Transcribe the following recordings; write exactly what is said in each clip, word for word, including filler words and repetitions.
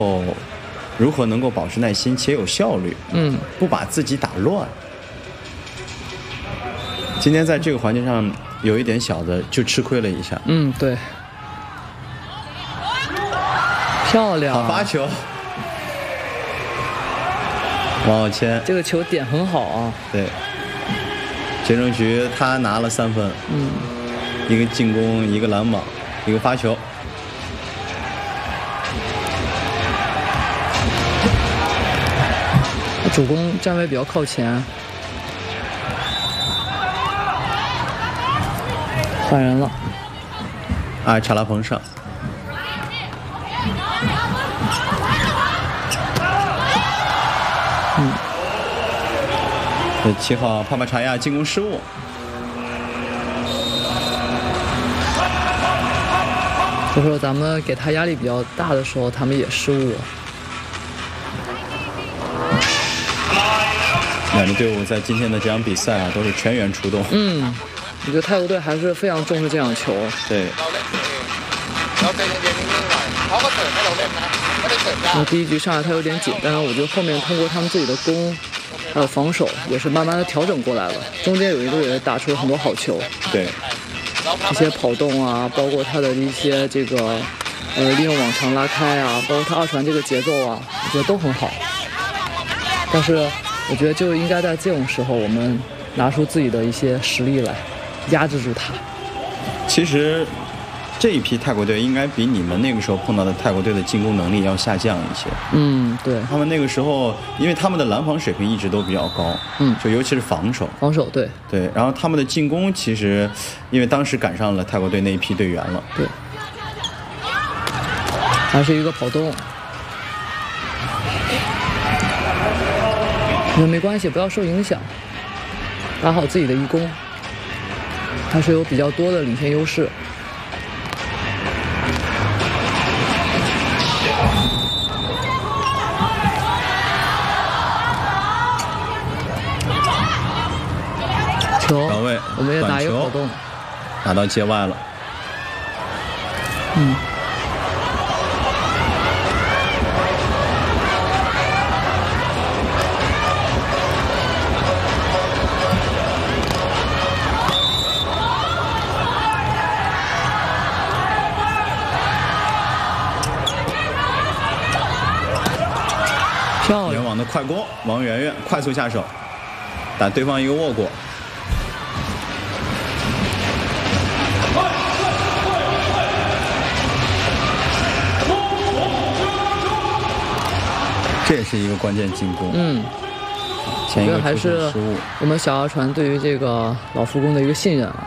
哦，如何能够保持耐心且有效率？ 嗯， 不把自己打乱。今天在这个环节上有一点小的就吃亏了一下。 嗯，对。漂亮！ 好发球，王浩谦， 这个球点很好啊。 对，决胜局他拿了三分。 嗯， 一个进攻，一个拦网，一个发球。 主攻站位比较靠前，换人了。 啊，查拉蓬上。 嗯。 这七号帕帕查亚进攻失误。 就说咱们给他压力比较大的时候，他们也失误了。 两支队伍在今天的这场比赛啊，都是全员出动。 嗯，我觉得泰国队还是非常重视这场球。 对。 那第一局上来他有点紧，但是我觉得后面通过他们自己的攻，还有防守，也是慢慢的调整过来了。中间有一度也打出了很多好球。 对。 一些跑动啊，包括他的一些这个，呃，利用网长拉开啊，包括他二传这个节奏啊，我觉得都很好。但是。我觉得就应该在这种时候，我们拿出自己的一些实力来，压制住他。 其实，这一批泰国队应该比你们那个时候碰到的泰国队的进攻能力要下降一些。 嗯，对。 他们那个时候，因为他们的拦防水平一直都比较高， 嗯， 就尤其是防守。 防守，对。 对，然后他们的进攻其实，因为当时赶上了泰国队那一批队员了。 对。还是一个跑动。那没关系，不要受影响，打好自己的一攻，还是有比较多的领先优势。球，我们也打一个跑动， 打到界外了。 嗯。 联网的快攻，王媛媛快速下手，打对方一个握过。这也是一个关键进攻。 嗯， 前一个还是我们小二传对于这个老副攻的一个信任啊。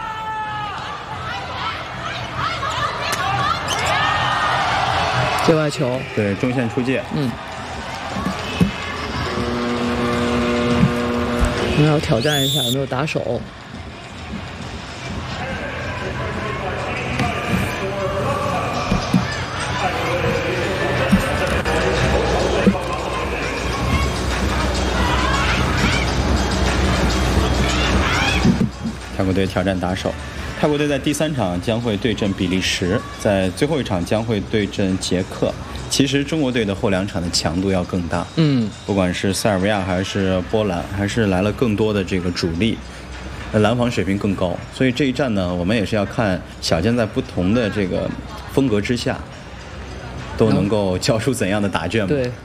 界外球， 对，中线出界。 嗯。我们要挑战一下有没有打手。 泰国队挑战打手。泰国队在第三场将会对阵比利时，在最后一场将会对阵捷克。其实中国队的后两场的强度要更大， 嗯， 不管是塞尔维亚还是波兰，还是来了更多的这个主力，拦防水平更高。所以这一战呢，我们也是要看小健在不同的这个风格之下，都能够交出怎样的答卷。 对。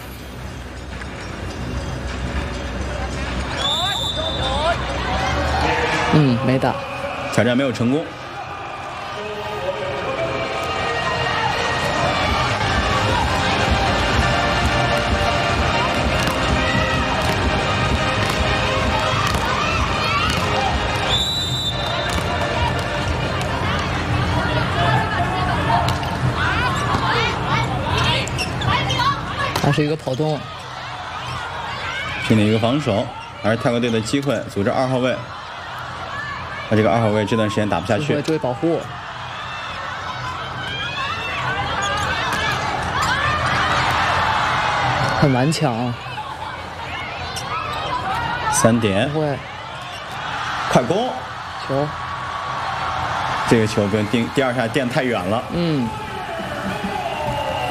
嗯，没打。 挑战没有成功。 还是一个跑动， 拼了一个防守，还是泰国队的机会，组织二号位。那这个二号位这段时间打不下去， 注意保护。很顽强。 三点。 会。 快攻。 球。 这个球跟第第二下垫太远了。 嗯。